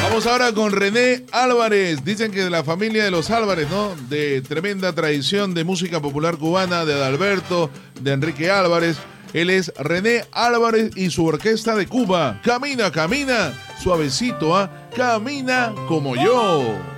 Vamos ahora con René Álvarez. Dicen que de la familia de los Álvarez, ¿no? De tremenda tradición de música popular cubana, de Adalberto, de Enrique Álvarez. Él es René Álvarez y su orquesta de Cuba. Camina, camina, suavecito, ¿ah? Camina como yo.